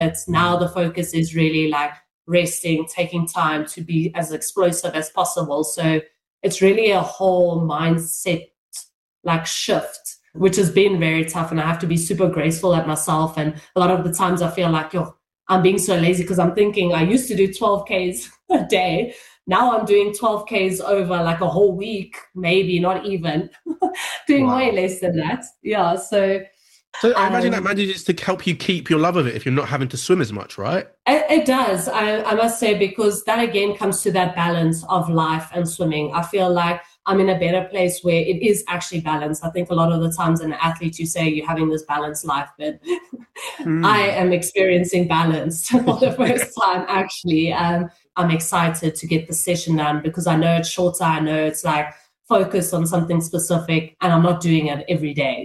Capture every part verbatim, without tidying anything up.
It's now the focus is really like resting, taking time to be as explosive as possible. So it's really a whole mindset like shift, which has been very tough. And I have to be super graceful at myself. And a lot of the times I feel like, yo, I'm being so lazy because I'm thinking I used to do twelve Ks a day. Now I'm doing twelve Ks over like a whole week, maybe not even doing wow. way less than that. Yeah. So, so I imagine um, that manages to help you keep your love of it if you're not having to swim as much, right? It, it does. I, I must say, because that again comes to that balance of life and swimming. I feel like I'm in a better place where it is actually balanced. I think a lot of the times an athlete, you say you're having this balanced life, but mm. I am experiencing balance for the first time, actually. Um, I'm excited to get the session done because I know it's shorter. I know it's like focused on something specific and I'm not doing it every day.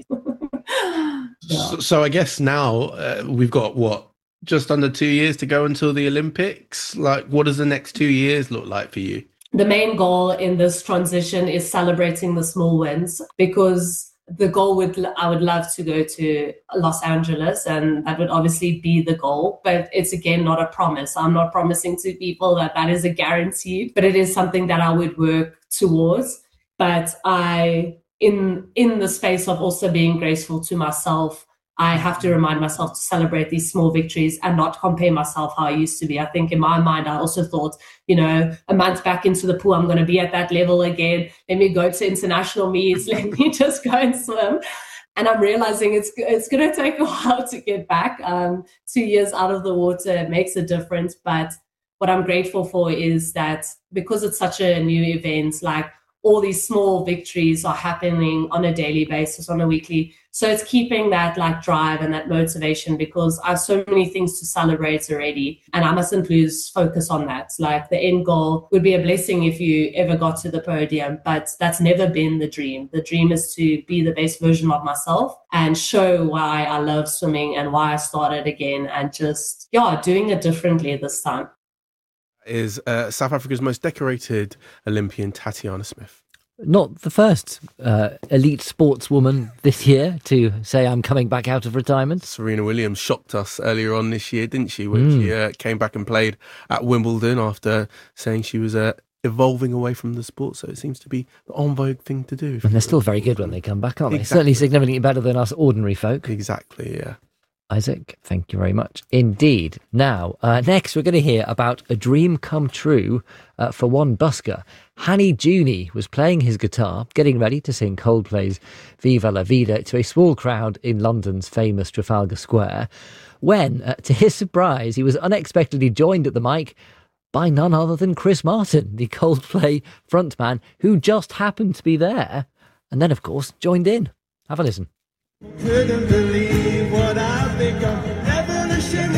yeah. so, so I guess now uh, we've got what? Just under two years to go until the Olympics. Like, what does the next two years look like for you? The main goal in this transition is celebrating the small wins, because the goal would, I would love to go to Los Angeles, and that would obviously be the goal. But it's again not a promise. I'm not promising to people that that is a guarantee, but it is something that I would work towards. But I, in in the space of also being graceful to myself, I have to remind myself to celebrate these small victories and not compare myself how I used to be. I think in my mind, I also thought, you know, a month back into the pool, I'm going to be at that level again. Let me go to international meets. Let me just go and swim. And I'm realizing it's it's going to take a while to get back. Um, two years out of the water, it makes a difference. But what I'm grateful for is that because it's such a new event, like all these small victories are happening on a daily basis, on a weekly. So it's keeping that like drive and that motivation, because I have so many things to celebrate already and I mustn't lose focus on that. Like the end goal would be a blessing if you ever got to the podium, but that's never been the dream. The dream is to be the best version of myself and show why I love swimming and why I started again and just, yeah, doing it differently this time. Is uh, South Africa's most decorated Olympian, Tatiana Smith. Not the first uh, elite sportswoman this year to say I'm coming back out of retirement. Serena Williams shocked us earlier on this year, didn't she? When mm. she uh, came back and played at Wimbledon after saying she was uh, evolving away from the sport. So it seems to be the en vogue thing to do. And they're still very good when they come back, aren't they? Exactly. Certainly significantly better than us ordinary folk. Exactly, yeah. Isaac, thank you very much indeed. Now, uh, next we're going to hear about a dream come true uh, for one busker. Hanny Juni was playing his guitar, getting ready to sing Coldplay's Viva la Vida to a small crowd in London's famous Trafalgar Square, when, uh, to his surprise, he was unexpectedly joined at the mic by none other than Chris Martin, the Coldplay frontman, who just happened to be there, and then, of course, joined in. Have a listen. Couldn't believe what I think of evolution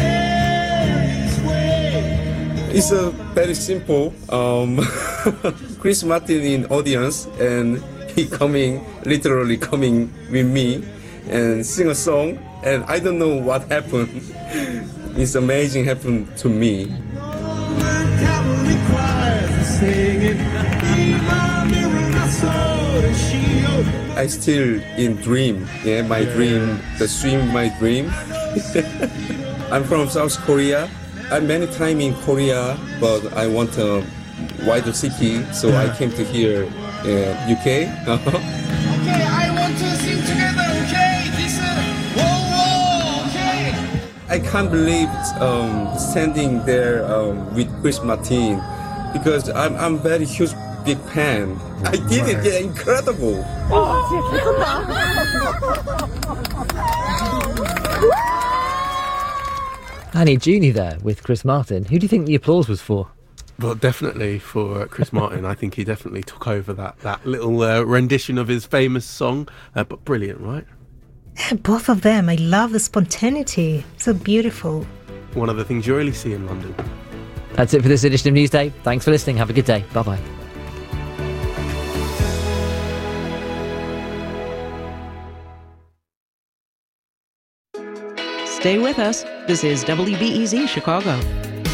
this way. It's a very simple. Um, Chris Martin in audience, and he coming literally coming with me and sing a song, and I don't know what happened. It's amazing happened to me. I still in dream, yeah, my yeah. dream, the swim, my dream. I'm from South Korea. I'm many time in Korea, but I want a wider city, so I came to here, uh, U K. Okay, I want to sing together. Okay, this is whoa, whoa. Okay. I can't believe um, standing there um, with Chris Martin, because I'm I'm very huge. Big fan. I did it. Yeah, incredible. Hanny Juni there with Chris Martin. Who do you think the applause was for? Well, definitely for uh, Chris Martin. I think he definitely took over that, that little uh, rendition of his famous song. Uh, but brilliant, right? Both of them. I love the spontaneity. So beautiful. One of the things you really see in London. That's it for this edition of Newsday. Thanks for listening. Have a good day. Bye-bye. Stay with us. This is W B E Z Chicago.